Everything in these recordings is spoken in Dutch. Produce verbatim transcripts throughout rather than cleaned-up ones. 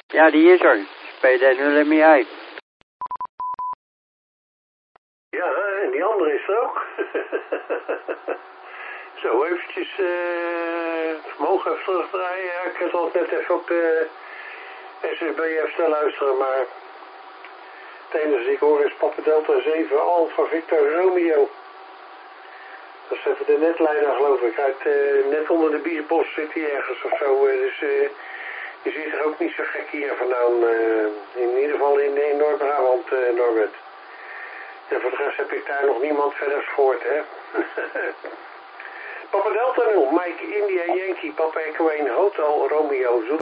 Ja, die is er. P D nul M I. Ja, en die andere is er ook. Zo, eventjes uh, vermogen even terugdraaien. Ja, ik had al net even op de S S B even luisteren, maar het enige dat ik hoor is Papa Delta zeven Alpha Victor Romeo. Dat is even de netleider, geloof ik. Uit, uh, net onder de Biesbos zit hij ergens of zo. Uh, dus uh, je ziet er ook niet zo gek hier vandaan. Uh, in ieder geval in, in Noord-Brabant, uh, Norbert. En voor de rest heb ik daar nog niemand verder gehoord, hè. Papa Delta nul, Mike India Yankee, Papa Echo één Hotel Romeo Zoek.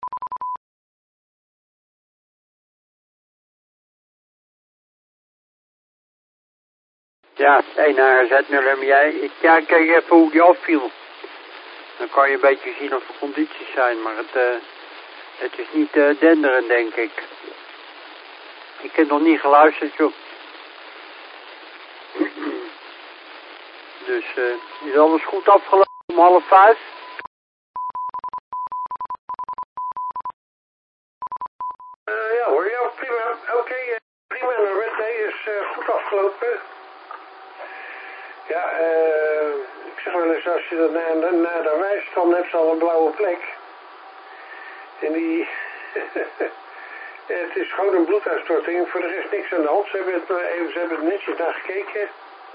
Ja, één H Z nul M I. Ik kijk even hoe die afviel. Dan kan je een beetje zien of er condities zijn, maar het, uh, het is niet uh, denderend, denk ik. Ik heb nog niet geluisterd, joh. Dus uh, is alles goed afgelopen om half vijf? Uh, ja hoor, ja prima. Oké, okay, uh, prima Norbert. Nee, is uh, goed afgelopen. Ja, uh, ik zeg wel eens, als je er naar, naar, naar daar wijst, dan heb ze al een blauwe plek. En die... het is gewoon een bloeduitstorting. Voor de rest niks aan de hand. Ze hebben het, even, ze hebben het netjes naar gekeken.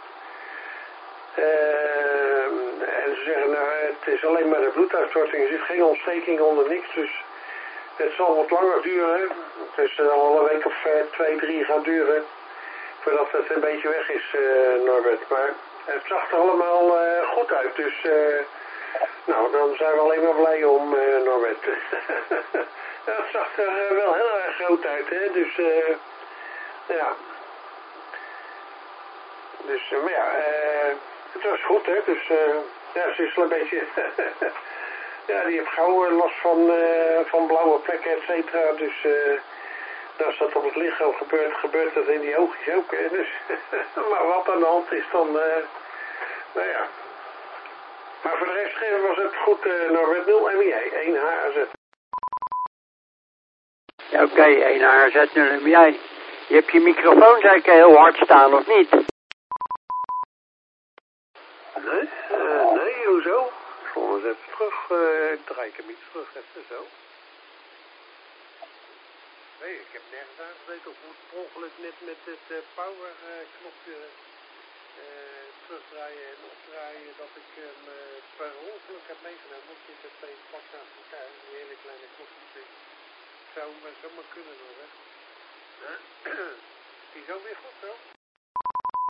Uh, en ze zeggen, nou, het is alleen maar de bloeduitstorting. Er zit geen ontsteking onder, niks. Dus het zal wat langer duren. Het is al een week of uh, twee, drie gaan duren. Voordat het een beetje weg is, uh, Norbert. Maar het zag er allemaal uh, goed uit. Dus, uh, nou, dan zijn we alleen maar blij om, uh, Norbert. Ja, het zag er uh, wel heel erg groot uit, hè. Dus, uh, ja. Dus, uh, maar ja, uh, het was goed, hè. Dus, uh, ja, ze is wel een beetje... ja, die heeft gauw uh, last van, uh, van blauwe plekken, et cetera. Dus, uh, als dat op het lichaam gebeurt, gebeurt dat in die oogjes ook, hè. Dus, maar wat aan de hand is, dan, uh, nou ja. Maar voor de rest was het goed, uh, Norbert nul M I, één H Z. Ja, oké, okay, één H Z nul M I. Je hebt je microfoon zeker heel hard staan, of niet? Nee, uh, nee, hoezo? Ik zal eens even terug, uh, ik draai ik hem iets terug, even zo. Nee, ik heb nergens aangezeten of moet per ongeluk net met het uh, power uh, knopje uh, terugdraaien en opdraaien dat ik hem uh, per ongeluk heb meegenomen. Want je zit twee vlak naast elkaar, een hele kleine knopje. Zou maar zomaar kunnen doen, hè. Is die zo weer goed, zo?